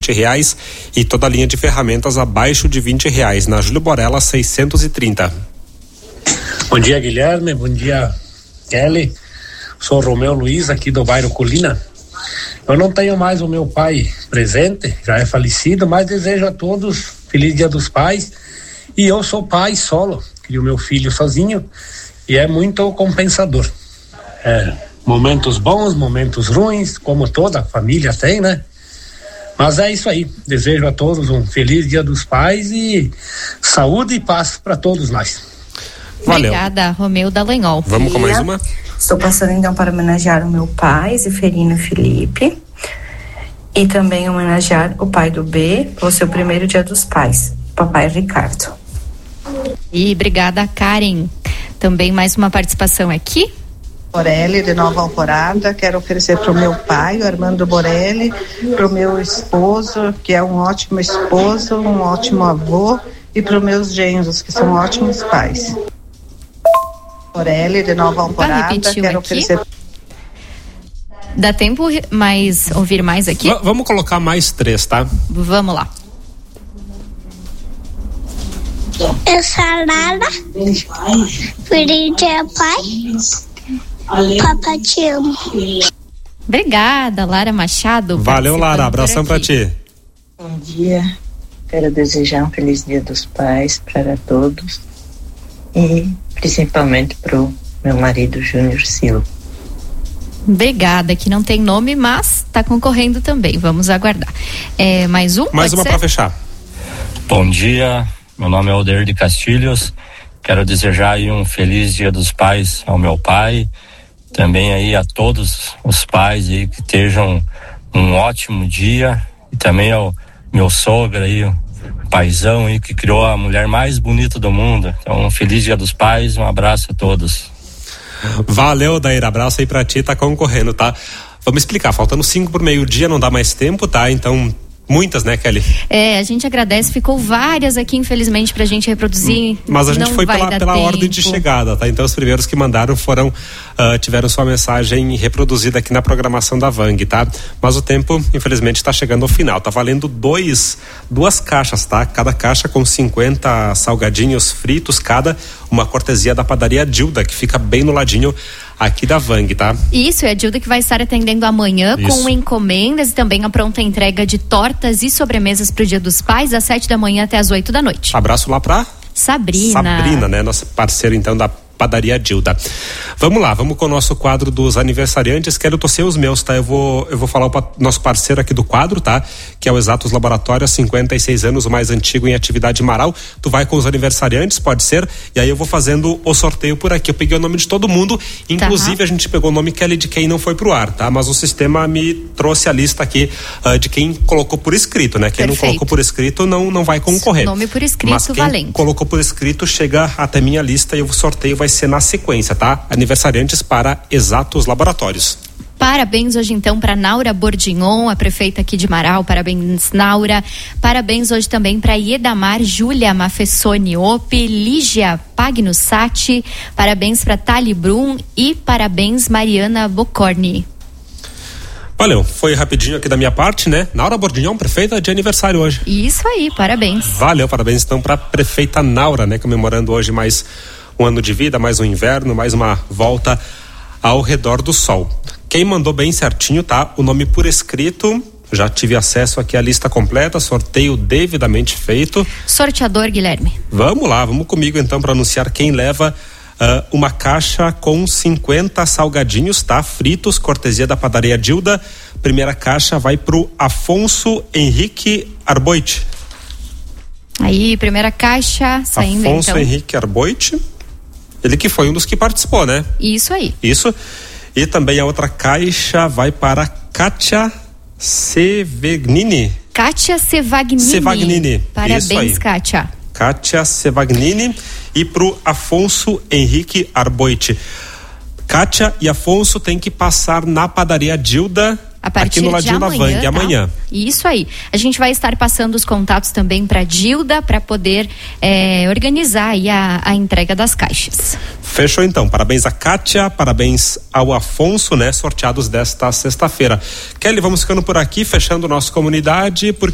R$20 e toda a linha de ferramentas abaixo de R$20. Na Júlio Borella 630. Bom dia, Guilherme. Bom dia, Kelly. Sou Romeu Luiz, aqui do bairro Colina. Eu não tenho mais o meu pai presente, já é falecido, mas desejo a todos feliz Dia dos Pais. E eu sou pai solo, crio meu filho sozinho e é muito compensador. Momentos bons, momentos ruins, como toda família tem, né? Mas é isso aí. Desejo a todos um feliz Dia dos Pais e saúde e paz para todos nós. Valeu. Obrigada, Romeu Dallagnol. Vamos com mais uma? Estou passando então para homenagear o meu pai, Zeferino Felipe, e também homenagear o pai do B pelo seu primeiro Dia dos Pais, papai Ricardo. E obrigada, Karen. Também mais uma participação aqui. Borelli, de Nova Alvorada. Quero oferecer para o meu pai, o Armando Borelli, para o meu esposo, que é um ótimo esposo, um ótimo avô, e para os meus genros, que são ótimos pais. Borelli, de Nova Alvorada. Quero oferecer. Dá tempo ouvir mais aqui? Vamos colocar mais 3, tá? Vamos lá. Eu sou a Lara. Feliz dia, pai. Papai, te amo. Obrigada, Lara Machado. Valeu, Lara. Abração pra ti. Bom dia. Quero desejar um feliz Dia dos Pais para todos e principalmente pro meu marido Júnior Silva. Obrigada, que não tem nome, mas tá concorrendo também. Vamos aguardar. Mais um? Mais uma para fechar. Bom dia. Meu nome é Alder de Castilhos. Quero desejar aí um feliz Dia dos Pais ao meu pai, também aí a todos os pais aí que estejam um ótimo dia, e também ao meu sogro aí, o paizão aí que criou a mulher mais bonita do mundo. Então, um feliz Dia dos Pais, um abraço a todos. Valeu, Daír, abraço aí pra ti, tá concorrendo, tá? Vamos explicar, faltando 5 pro meio-dia, não dá mais tempo, tá? Então, muitas, né, Kelly? A gente agradece, ficou várias aqui, infelizmente, pra gente reproduzir. Mas a gente foi pela ordem de chegada, tá? Então os primeiros que mandaram tiveram sua mensagem reproduzida aqui na programação da Vang, tá? Mas o tempo, infelizmente, tá chegando ao final. Tá valendo duas caixas, tá? Cada caixa com 50 salgadinhos fritos, uma cortesia da padaria Dilda, que fica bem no ladinho aqui da Vang, tá? Isso, é a Dilda que vai estar atendendo amanhã com encomendas e também a pronta entrega de tortas e sobremesas pro Dia dos Pais, às 7 da manhã até às 8 da noite. Abraço lá pra Sabrina, né? Nossa parceira então da padaria Dilda. Vamos lá, vamos com o nosso quadro dos aniversariantes. Quero torcer os meus, tá? Eu vou falar o nosso parceiro aqui do quadro, tá? Que é o Exatos Laboratório, 56 anos, o mais antigo em atividade Marau. Tu vai com os aniversariantes, pode ser? E aí eu vou fazendo o sorteio por aqui. Eu peguei o nome de todo mundo, inclusive a gente pegou o nome Kelly de quem não foi pro ar, tá? Mas o sistema me trouxe a lista aqui de quem colocou por escrito, né? Quem não colocou por escrito não vai concorrer. Nome por escrito, mas quem valendo. Colocou por escrito chega até minha lista e o sorteio vai ser na sequência, tá? Aniversariantes para Exatos Laboratórios. Parabéns hoje então para Naura Bordignon, a prefeita aqui de Marau. Parabéns, Naura. Parabéns hoje também para Iedamar Júlia Mafessoni Ope, Lígia Pagnussati. Parabéns para Tali Brum e parabéns Mariana Bocorni. Valeu, foi rapidinho aqui da minha parte, né? Naura Bordignon, prefeita de aniversário hoje. Isso aí, parabéns. Valeu, parabéns então para prefeita Naura, né? Comemorando hoje mais um ano de vida, mais um inverno, mais uma volta ao redor do sol. Quem mandou bem certinho, tá? O nome por escrito, já tive acesso aqui à lista completa, sorteio devidamente feito. Sorteador, Guilherme. Vamos lá, vamos comigo então para anunciar quem leva uma caixa com 50 salgadinhos, tá? Fritos, cortesia da padaria Dilda. Primeira caixa vai pro Afonso Henrique Arboit. Aí, primeira caixa saindo Afonso então. Henrique Arboit. Ele que foi um dos que participou, né? Isso aí. Isso. E também a outra caixa vai para Kátia Sevagnini. Kátia Sevagnini. Parabéns, Kátia. Kátia Sevagnini. E pro Afonso Henrique Arboit. Kátia e Afonso tem que passar na padaria Dilda, aqui no ladinho da Vang, amanhã. Isso aí. A gente vai estar passando os contatos também para Dilda para poder organizar aí a entrega das caixas. Fechou então. Parabéns a Kátia, parabéns ao Afonso, né? Sorteados desta sexta-feira. Kelly, vamos ficando por aqui, fechando nossa comunidade, porque